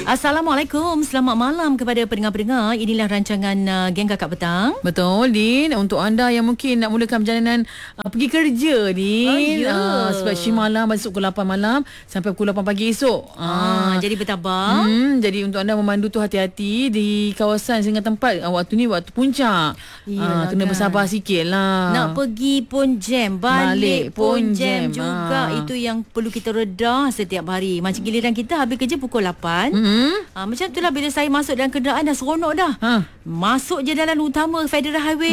Assalamualaikum, selamat malam kepada pendengar-pendengar. Inilah rancangan Geng Kakak Petang. Betul, Din. Untuk anda yang mungkin nak mulakan perjalanan pergi kerja, Din. Sebab shift malam, masuk pukul 8 malam sampai pukul 8 pagi esok. Jadi bertabak. Jadi untuk anda memandu tu hati-hati di kawasan dengan tempat waktu ni waktu puncak. Kena kan, bersabar sikit lah. Nak pergi pun jam, balik pun jam juga. Itu yang perlu kita reda setiap hari. Macam giliran kita habis kerja pukul 8. Macam itulah bila saya masuk dalam kenderaan dah seronok dah. Masuk je jalan utama Federal Highway.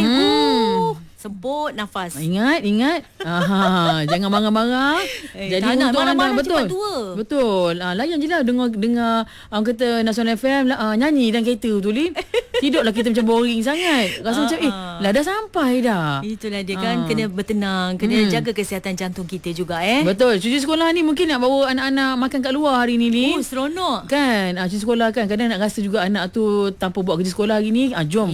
Semput nafas. Ingat. Jangan marah-marah. Jadi tak nak untuk marah-marah, anda cepat tua. Betul. Layan je lah dengar orang kata Nasional FM nyanyi dalam kereta tu, Lin. Tidaklah kita macam boring sangat. Rasa macam lah dah sampai dah. Itulah dia kan, kena bertenang, kena jaga kesihatan jantung kita juga Betul. Cuti sekolah ni mungkin nak bawa anak-anak makan kat luar hari ni, Lin. Seronok. Kan? Cuti sekolah kan kadang nak rasa juga anak tu tanpa buat kerja sekolah hari ni. Jom.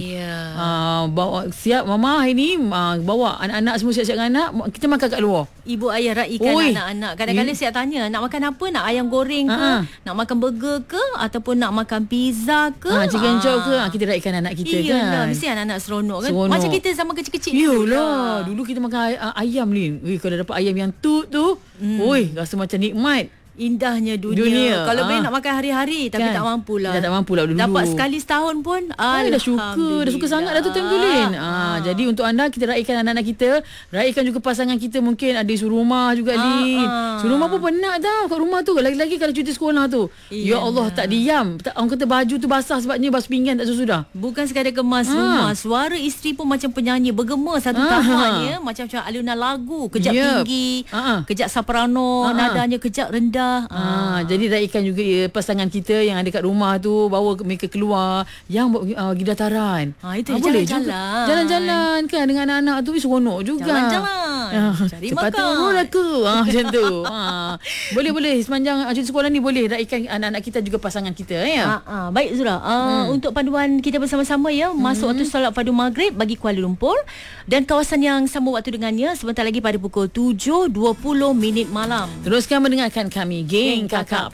Bawa siap mama hari ni. Bawa anak-anak semua siap-siap dengan anak. Kita makan kat luar. Ibu ayah raikan anak-anak. Kadang-kadang siap tanya, nak makan apa? Nak ayam goreng ke? Nak makan burger ke? Ataupun nak makan pizza ke? Chicken chop ke? Kita raikan anak kita. Iyalah, mesti anak-anak seronok kan. Macam kita zaman kecil-kecil. Iyalah. Dulu kita makan ayam, Lin. Kalau dapat ayam yang tut tu, rasa macam nikmat. Indahnya dunia. Kalau boleh nak makan hari-hari, tapi tak mampulah. Dah tak mampulah dulu. Dapat sekali setahun pun dah suka sangat dah tu time tu, Lin. Jadi untuk anda, kita raikan anak-anak kita, raikan juga pasangan kita. Mungkin ada suruh rumah juga, Lin. Suruh rumah pun penat tau kat rumah tu. Lagi-lagi kalau cuti sekolah tu. Ya Allah, tak diam. Orang kata baju tu basah sebabnya basuh pinggan tak sudah. Bukan sekadar kemas rumah, suara isteri pun macam penyanyi, bergema satu tahapannya, macam alunan lagu, kejap tinggi, kejap soprano, nadanya kejap rendah. Jadi raikan juga pasangan kita yang ada kat rumah tu, bawa mereka keluar yang buat pergi dataran. Itu jalan-jalan kan dengan anak-anak tu, seronok juga. Jalan-jalan. Cari sepatutnya makan. Sepatutnya aku macam tu. Boleh sepanjang cuti sekolah ni boleh raikan anak-anak kita juga pasangan kita Baik Zura. Untuk panduan kita bersama-sama masuk waktu solat fardu maghrib bagi Kuala Lumpur dan kawasan yang sama waktu dengannya sebentar lagi pada pukul 7.20 malam. Teruskan mendengarkan kami Geng Kakak